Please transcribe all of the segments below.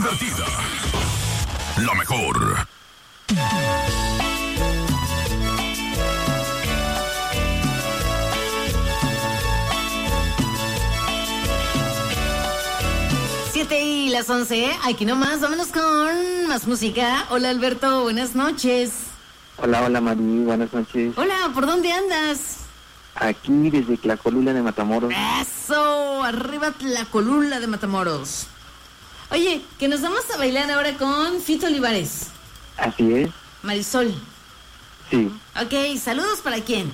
divertida. La mejor. Y las 11, aquí nomás, vámonos con más música. Hola Alberto, buenas noches. Hola Mari, buenas noches. Hola, ¿por dónde andas? Aquí desde Tlacolula de Matamoros. Eso, arriba Tlacolula de Matamoros. Oye, que nos vamos a bailar ahora con Fito Olivares. Así es. Marisol. Sí. Ok, ¿saludos para quién?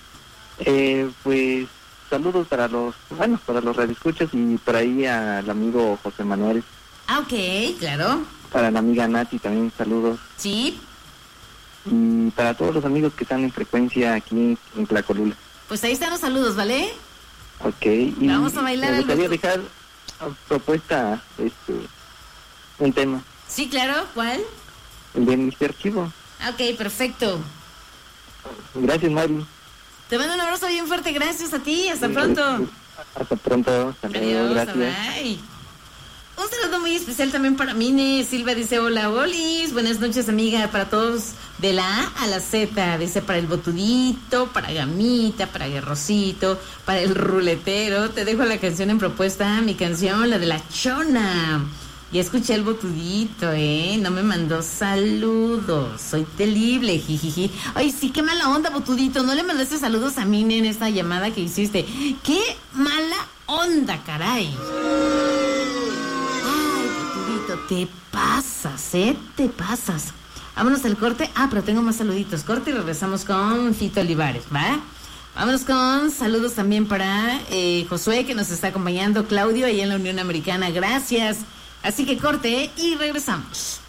Pues saludos para los radioescuchas y por ahí al amigo José Manuel. Ah, ok, claro. Para la amiga Nati también saludos. Sí. Y para todos los amigos que están en frecuencia aquí en Tlacolula. Pues ahí están los saludos, ¿vale? Ok. Y vamos a bailar. Me gustaría dejar propuesta, un tema. Sí, claro, ¿cuál? El de Mr. Archivo. Ok, perfecto. Gracias, Mari. Te mando un abrazo bien fuerte, gracias a ti, hasta pronto. Hasta pronto, hasta luego, adiós, gracias. Bye. Un saludo muy especial también para Mine. Silva dice, hola, Olis. Buenas noches, amiga, para todos de la A a la Z. Dice, para el Botudito, para Gamita, para Guerrosito, para el Ruletero. Te dejo la canción en propuesta, mi canción, la de la Chona. Y escuché el Botudito, no me mandó saludos. Soy terrible, jijiji. Ay, sí, qué mala onda, Botudito. No le mandaste saludos a Mine en esta llamada que hiciste. Qué mala onda, caray. Te pasas, te pasas. Vámonos al corte. Pero tengo más saluditos. Corte y regresamos con Fito Olivares, ¿va? Vámonos con saludos también para Josué, que nos está acompañando, Claudio, allá en la Unión Americana. Gracias. Así que corte y regresamos.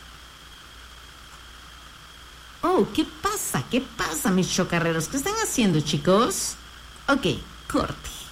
Oh, ¿qué pasa? ¿Qué pasa, mis chocarreros? ¿Qué están haciendo, chicos? Ok, corte.